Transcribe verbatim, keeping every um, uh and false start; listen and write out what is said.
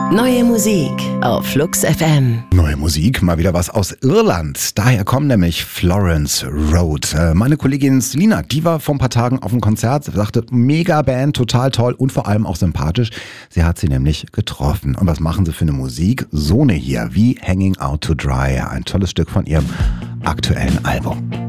Neue Musik auf Flux F M. Neue Musik, mal wieder was aus Irland. Daher kommt nämlich Florence Road. Meine Kollegin Selina, die war vor ein paar Tagen auf dem Konzert, sagte, mega Band, total toll und vor allem auch sympathisch. Sie hat sie nämlich getroffen. Und was machen sie für eine Musik? So eine hier, wie Hanging Out to Dry, ein tolles Stück von ihrem aktuellen Album.